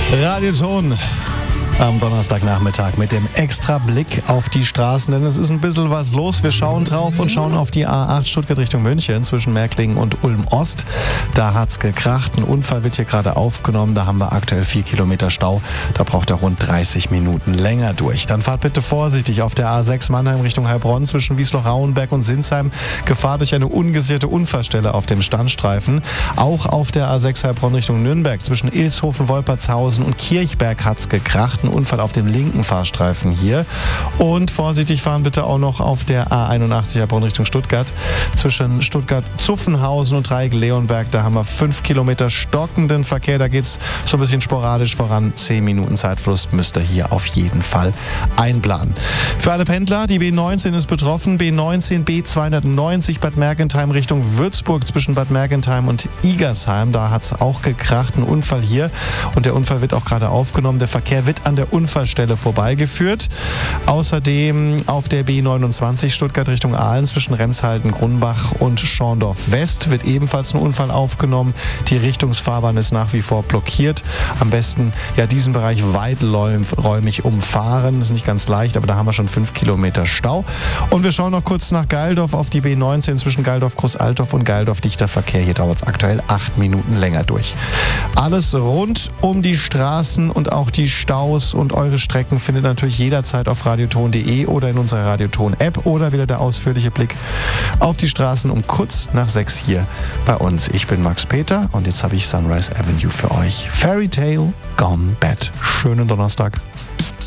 Radioton am Donnerstagnachmittag mit dem extra Blick auf die Straßen, denn es ist ein bisschen was los. Wir schauen drauf und schauen auf die A8 Stuttgart Richtung München zwischen Märklingen und Ulm-Ost. Da hat's gekracht. Ein Unfall wird hier gerade aufgenommen. Da haben wir aktuell 4 Kilometer Stau. Da braucht er rund 30 Minuten länger durch. Dann fahrt bitte vorsichtig auf der A6 Mannheim Richtung Heilbronn zwischen Wiesloch-Rauenberg und Sinsheim. Gefahr durch eine ungesicherte Unfallstelle auf dem Standstreifen. Auch auf der A6 Heilbronn Richtung Nürnberg zwischen Ilshofen, Wolpertshausen und Kirchberg hat's gekracht. Ein Unfall auf dem linken Fahrstreifen hier. Und vorsichtig fahren bitte auch noch auf der A81 Heilbronn Richtung Stuttgart zwischen Stuttgart-Zuffenhausen und Dreieck-Leonberg. Da haben wir 5 Kilometer stockenden Verkehr. Da geht's so ein bisschen sporadisch voran. 10 Minuten Zeitverlust müsst ihr hier auf jeden Fall einplanen. Für alle Pendler, die B19 ist betroffen. B19, B290 Bad Mergentheim Richtung Würzburg zwischen Bad Mergentheim und Igersheim. Da hat's auch gekracht. Ein Unfall hier. Und der Unfall wird auch gerade aufgenommen. Der Verkehr wird an der Unfallstelle vorbeigeführt. Außerdem auf der B29 Stuttgart Richtung Aalen zwischen Remshalden, Grunbach und Schorndorf West wird ebenfalls ein Unfall aufgenommen. Die Richtungsfahrbahn ist nach wie vor blockiert. Am besten diesen Bereich weiträumig umfahren. Das ist nicht ganz leicht, aber da haben wir schon 5 Kilometer Stau. Und wir schauen noch kurz nach Geildorf auf die B19 zwischen Geildorf-Großaltorf und Geildorf-Dichter Verkehr. Hier dauert es aktuell 8 Minuten länger durch. Alles rund um die Straßen und auch die Staus und eure Strecken findet natürlich jederzeit auf radioton.de oder in unserer Radioton-App oder wieder der ausführliche Blick auf die Straßen um kurz nach 6 hier bei uns. Ich bin Max Peter und jetzt habe ich Sunrise Avenue für euch. Fairy Tale Gone Bad. Schönen Donnerstag.